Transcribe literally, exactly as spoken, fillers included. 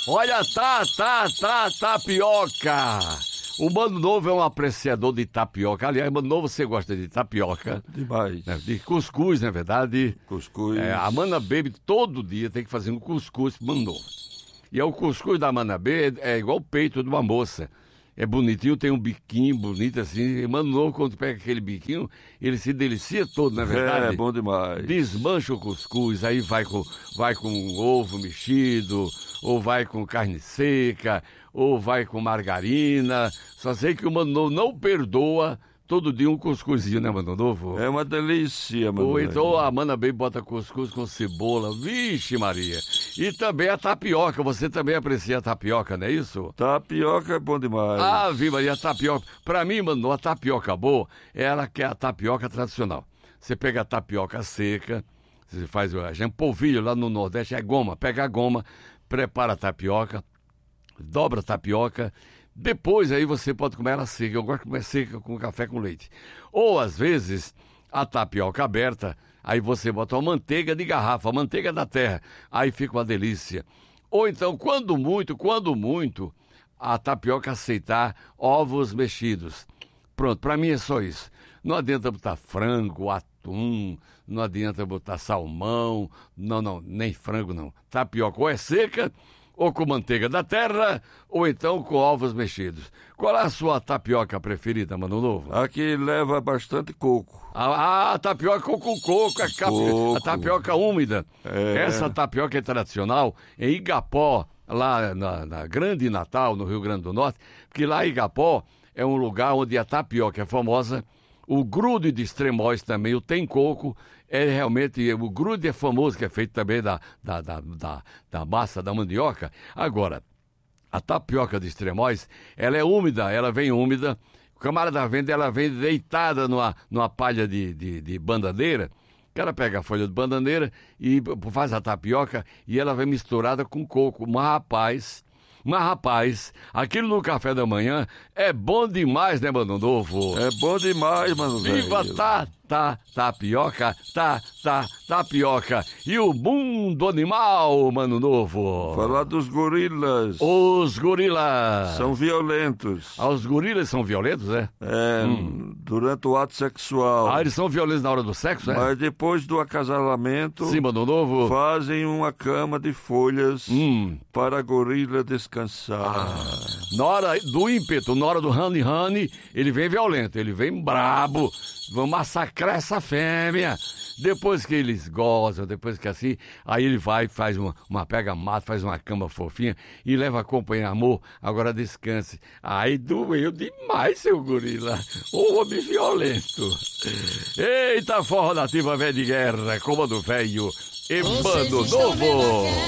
Olha, tá, tá, tá, tapioca. O Mano Novo é um apreciador de tapioca. Aliás, Mano Novo, você gosta de tapioca? Demais. Né? De cuscuz, na verdade. Cuscuz. É, a Mana Baby todo dia tem que fazer um cuscuz pro Mano Novo. E é o cuscuz da Mana Baby é igual o peito de uma moça. É bonitinho, tem um biquinho bonito assim. E Mano Novo, quando pega aquele biquinho, ele se delicia todo, na verdade. É, bom demais. Desmancha o cuscuz, aí vai com, vai com ovo mexido, ou vai com carne seca, ou vai com margarina. Só sei que o Mano Novo não perdoa todo dia um cuscuzinho, né, Mano Novo? É uma delícia, mano. Ou então a Mana Baby bota cuscuz com cebola. Vixe, Maria. E também a tapioca. Você também aprecia a tapioca, não é isso? Tapioca é bom demais. Ah, vi, Maria, a tapioca. Pra mim, mano, a tapioca boa é ela que é a tapioca tradicional. Você pega a tapioca seca, você faz a gente polvilho lá no Nordeste, é goma. Pega a goma, prepara a tapioca, dobra a tapioca. Depois aí você pode comer ela seca. Eu gosto de comer seca com café com leite. Ou às vezes a tapioca aberta, aí você bota uma manteiga de garrafa, a manteiga da terra, aí fica uma delícia. Ou então, quando muito, quando muito, a tapioca aceitar ovos mexidos. Pronto, pra mim é só isso. Não adianta botar frango, atum, não adianta botar salmão, não, não, nem frango não. Tapioca ou é seca, ou com manteiga da terra, ou então com ovos mexidos. Qual é a sua tapioca preferida, Mano Novo? Aqui leva bastante coco. A, a tapioca com coco, a, cap... Coco. a tapioca úmida. É. Essa tapioca é tradicional em Igapó, lá na, na Grande Natal, no Rio Grande do Norte, porque lá em Igapó é um lugar onde a tapioca é famosa. O grude de Extremóis também, o tem coco, é realmente, o grude é famoso, que é feito também da, da, da, da, da massa da mandioca. Agora, a tapioca de Extremóis, ela é úmida, ela vem úmida, o camarada vende, ela vem deitada numa, numa palha de, de, de bananeira. O cara pega a folha de bananeira e faz a tapioca e ela vem misturada com coco. Mas rapaz... Mas, rapaz, aquilo no café da manhã é bom demais, né, Mano Novo? É bom demais, mano. Viva velho. tá, tá, tapioca, tá, tá, tapioca. E o mundo animal, Mano Novo? Falar dos gorilas. Os gorilas. São violentos. Ah, os gorilas são violentos, é? É, durante o ato sexual. Ah, eles são violentos na hora do sexo, é? Mas depois do acasalamento, Sim, Mano Novo. fazem uma cama de folhas Hum. para a gorila descansar. Na hora do ímpeto, na hora do honey honey, ele vem violento, ele vem brabo, vão massacrar essa fêmea. Depois que eles gozam, depois que assim, aí ele vai, faz uma, uma pega mata, faz uma cama fofinha e leva a companhia, amor, agora descanse. Aí doeu demais, seu gorila, o homem violento. Eita, forró nativa velha de guerra, comando velho e Mano Novo.